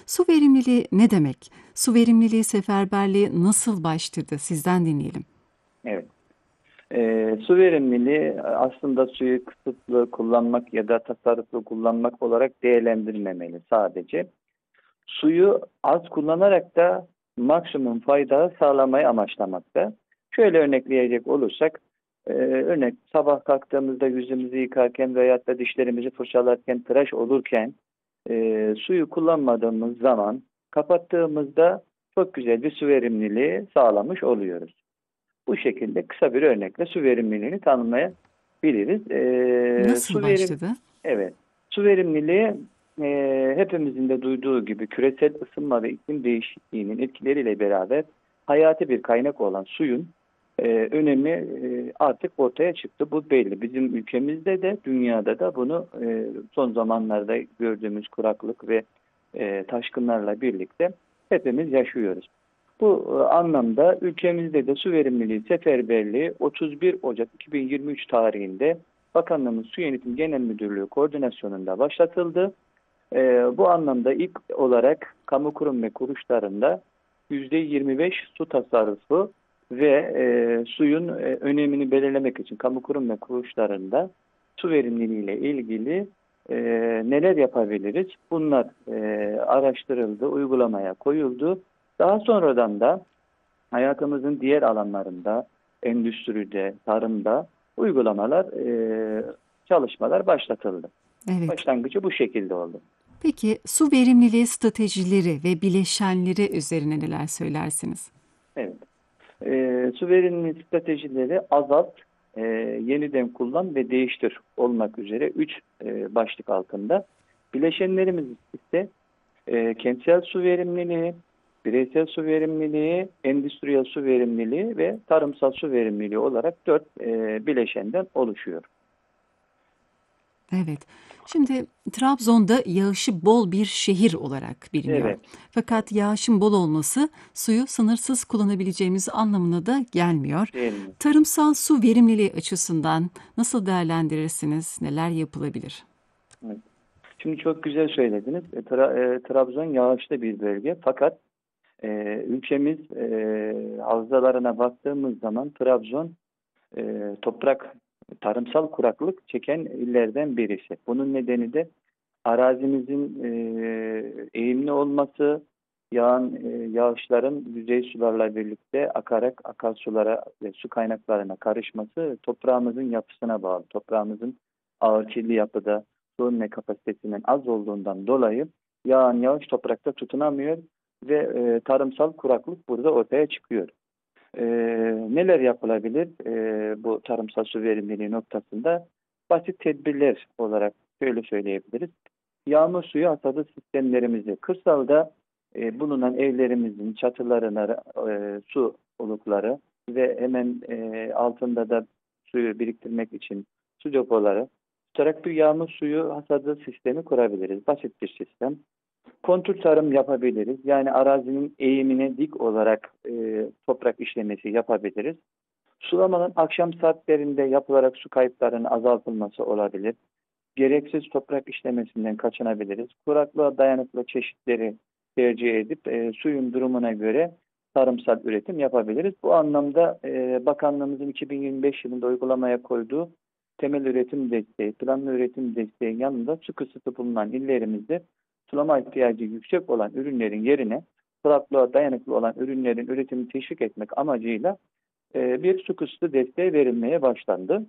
Su verimliliği ne demek? Su verimliliği seferberliği nasıl başladı? Sizden dinleyelim. Evet. Su verimliliği aslında suyu kısıtlı kullanmak ya da tasarruflu kullanmak olarak değerlendirilmemeli sadece. Suyu az kullanarak da maksimum fayda sağlamayı amaçlamakta. Şöyle örnekleyecek olursak, örnek sabah kalktığımızda yüzümüzü yıkarken veyahut da dişlerimizi fırçalarken, tıraş olurken suyu kullanmadığımız zaman kapattığımızda çok güzel bir su verimliliği sağlamış oluyoruz. Bu şekilde kısa bir örnekle su verimliliğini tanımlayabiliriz. Nasıl başladı? Evet, su verimliliği hepimizin de duyduğu gibi küresel ısınma ve iklim değişikliğinin etkileriyle beraber hayati bir kaynak olan suyun önemi artık ortaya çıktı. Bu belli. Bizim ülkemizde de dünyada da bunu son zamanlarda gördüğümüz kuraklık ve taşkınlarla birlikte hepimiz yaşıyoruz. Bu anlamda ülkemizde de su verimliliği seferberliği 31 Ocak 2023 tarihinde Bakanlığımız Su Yönetim Genel Müdürlüğü koordinasyonunda başlatıldı. Bu anlamda ilk olarak kamu kurum ve kuruluşlarında %25 su tasarrufu ve suyun önemini belirlemek için kamu kurum ve kuruluşlarında su verimliliği ile ilgili neler yapabiliriz? Bunlar araştırıldı, uygulamaya koyuldu. Daha sonradan da hayatımızın diğer alanlarında, endüstride, tarımda uygulamalar, çalışmalar başlatıldı. Evet. Başlangıcı bu şekilde oldu. Peki su verimliliği stratejileri ve bileşenleri üzerine neler söylersiniz? Evet. Su verimliliği stratejileri azalt, yeniden kullan ve değiştir olmak üzere 3 başlık altında. Bileşenlerimiz ise kentsel su verimliliği, bireysel su verimliliği, endüstriyel su verimliliği ve tarımsal su verimliliği olarak 4 bileşenden oluşuyor. Evet. Şimdi Trabzon'da yağışı bol bir şehir olarak biliniyor. Evet. Fakat yağışın bol olması suyu sınırsız kullanabileceğimiz anlamına da gelmiyor. Değil mi? Tarımsal su verimliliği açısından nasıl değerlendirirsiniz? Neler yapılabilir? Evet. Şimdi çok güzel söylediniz. Trabzon yağışlı bir bölge fakat ülkemiz havzalarına baktığımız zaman Trabzon toprak tarımsal kuraklık çeken illerden birisi. Bunun nedeni de arazimizin eğimli olması, yağışların yüzey sularla birlikte akarak akarsulara ve su kaynaklarına karışması toprağımızın yapısına bağlı. Toprağımızın ağır kirli yapıda su emme kapasitesinin az olduğundan dolayı yağan yağış toprakta tutunamıyor ve tarımsal kuraklık burada ortaya çıkıyor. Ee, Neler yapılabilir bu tarımsal su verimliliği noktasında? Basit tedbirler olarak şöyle söyleyebiliriz. Yağmur suyu hasadı sistemlerimizi kırsalda bulunan evlerimizin çatılarına su olukları ve hemen altında da suyu biriktirmek için su depoları tutarak bir yağmur suyu hasadı sistemi kurabiliriz. Basit bir sistem. Kontur tarım yapabiliriz. Yani arazinin eğimine dik olarak toprak işlemesi yapabiliriz. Sulamanın akşam saatlerinde yapılarak su kayıplarının azaltılması olabilir. Gereksiz toprak işlemesinden kaçınabiliriz. Kuraklığa dayanıklı çeşitleri tercih edip suyun durumuna göre tarımsal üretim yapabiliriz. Bu anlamda Bakanlığımızın 2025 yılında uygulamaya koyduğu temel üretim desteği, planlı üretim desteği yanında su kısıtı bulunan illerimizde sulama ihtiyacı yüksek olan ürünlerin yerine kuraklığa dayanıklı olan ürünlerin üretimini teşvik etmek amacıyla bir su kısıtı desteği verilmeye başlandı.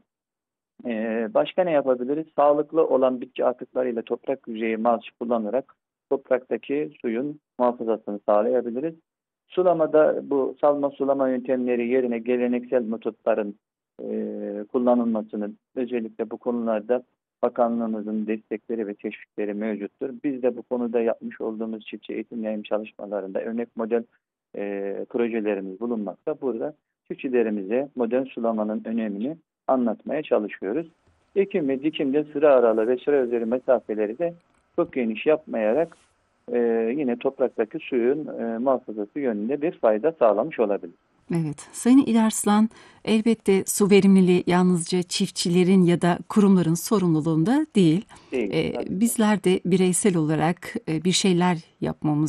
Başka ne yapabiliriz? Sağlıklı olan bitki atıklarıyla toprak yüzeyi mulch kullanarak topraktaki suyun muhafazasını sağlayabiliriz. Sulamada bu salma sulama yöntemleri yerine geleneksel metotların kullanılmasını özellikle bu konularda bakanlığımızın destekleri ve teşvikleri mevcuttur. Biz de bu konuda yapmış olduğumuz çiftçi eğitim yayım çalışmalarında örnek model projelerimiz bulunmakta. Burada çiftçilerimize modern sulamanın önemini anlatmaya çalışıyoruz. Ekim ve dikimde sıra aralı ve sıra üzeri mesafeleri de çok geniş yapmayarak yine topraktaki suyun muhafazası yönünde bir fayda sağlamış olabilir. Evet, Sayın İlerslan, elbette su verimliliği yalnızca çiftçilerin ya da kurumların sorumluluğunda değil. Değil. Tabii ki. Bizler de bireysel olarak bir şeyler yapmamız